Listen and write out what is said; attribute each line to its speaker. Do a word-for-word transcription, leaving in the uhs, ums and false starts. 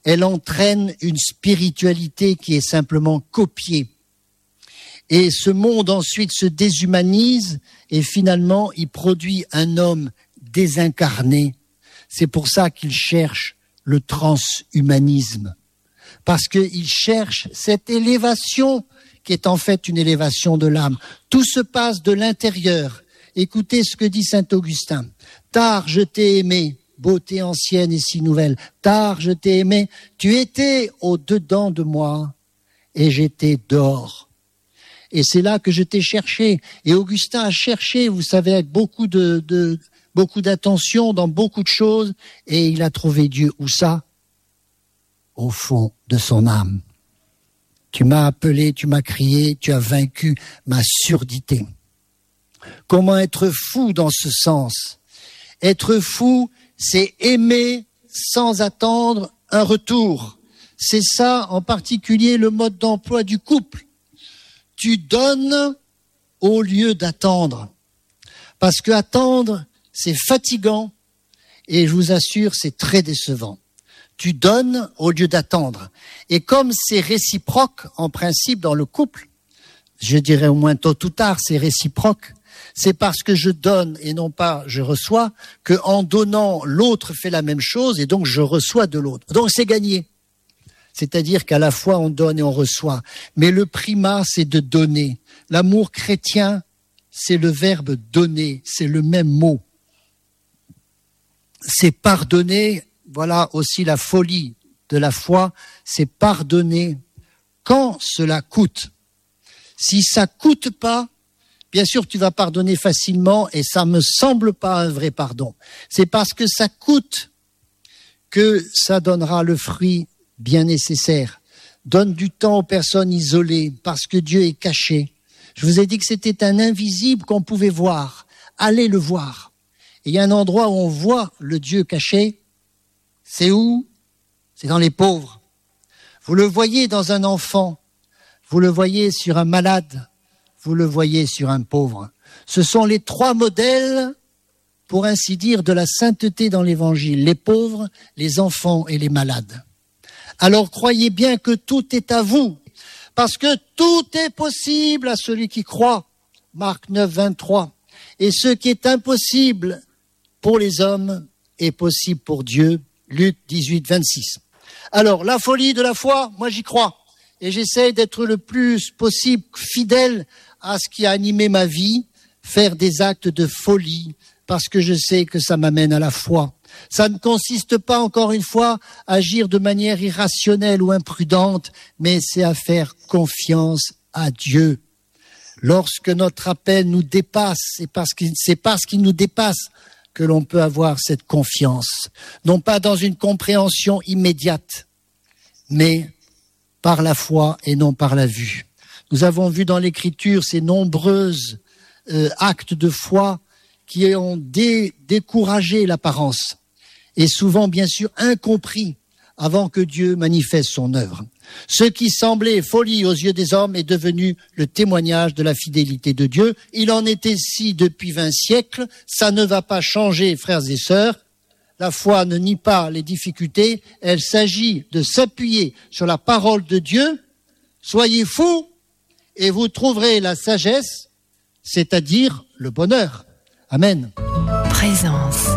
Speaker 1: elle entraîne une spiritualité qui est simplement copiée. Et ce monde ensuite se déshumanise et finalement il produit un homme désincarné. C'est pour ça qu'il cherche le transhumanisme. Parce qu'il cherche cette élévation qui est en fait une élévation de l'âme. Tout se passe de l'intérieur. Écoutez ce que dit saint Augustin. Tard je t'ai aimé, beauté ancienne et si nouvelle. Tard je t'ai aimé, tu étais au-dedans de moi et j'étais dehors. Et c'est là que je t'ai cherché. Et Augustin a cherché, vous savez, avec beaucoup de, de beaucoup d'attention dans beaucoup de choses, et il a trouvé Dieu. Où ça? Au fond de son âme. Tu m'as appelé, tu m'as crié, tu as vaincu ma surdité. Comment être fou dans ce sens? Être fou, c'est aimer sans attendre un retour. C'est ça, en particulier, le mode d'emploi du couple. Tu donnes au lieu d'attendre. Parce que attendre, c'est fatigant et je vous assure, c'est très décevant. Tu donnes au lieu d'attendre. Et comme c'est réciproque, en principe, dans le couple, je dirais au moins tôt ou tard, c'est réciproque. C'est parce que je donne et non pas je reçois que en donnant, l'autre fait la même chose et donc je reçois de l'autre. Donc c'est gagné. C'est-à-dire qu'à la fois on donne et on reçoit. Mais le primat, c'est de donner. L'amour chrétien, c'est le verbe donner, c'est le même mot. C'est pardonner, voilà aussi la folie de la foi, c'est pardonner quand cela coûte. Si ça coûte pas, bien sûr tu vas pardonner facilement et ça me semble pas un vrai pardon. C'est parce que ça coûte que ça donnera le fruit bien nécessaire. Donne du temps aux personnes isolées parce que Dieu est caché. Je vous ai dit que c'était un invisible qu'on pouvait voir. Allez le voir. Et il y a un endroit où on voit le Dieu caché. C'est où? C'est dans les pauvres. Vous le voyez dans un enfant. Vous le voyez sur un malade. Vous le voyez sur un pauvre. Ce sont les trois modèles, pour ainsi dire, de la sainteté dans l'Évangile. Les pauvres, les enfants et les malades. Alors croyez bien que tout est à vous, parce que tout est possible à celui qui croit. Marc neuf, vingt-trois. Et ce qui est impossible pour les hommes est possible pour Dieu. Luc dix-huit, vingt-six. Alors, la folie de la foi, moi j'y crois. Et j'essaie d'être le plus possible fidèle à ce qui a animé ma vie, faire des actes de folie, parce que je sais que ça m'amène à la foi. Ça ne consiste pas, encore une fois, à agir de manière irrationnelle ou imprudente, mais c'est à faire confiance à Dieu. Lorsque notre appel nous dépasse, c'est parce que, c'est parce qu'il nous dépasse que l'on peut avoir cette confiance. Non pas dans une compréhension immédiate, mais par la foi et non par la vue. Nous avons vu dans l'Écriture ces nombreuses euh, actes de foi qui ont dé- découragé l'apparence. Et souvent, bien sûr, incompris avant que Dieu manifeste son œuvre. Ce qui semblait folie aux yeux des hommes est devenu le témoignage de la fidélité de Dieu. Il en est ainsi depuis vingt siècles. Ça ne va pas changer, frères et sœurs. La foi ne nie pas les difficultés. Elle s'agit de s'appuyer sur la parole de Dieu. Soyez fous et vous trouverez la sagesse, c'est-à-dire le bonheur. Amen.
Speaker 2: Présence.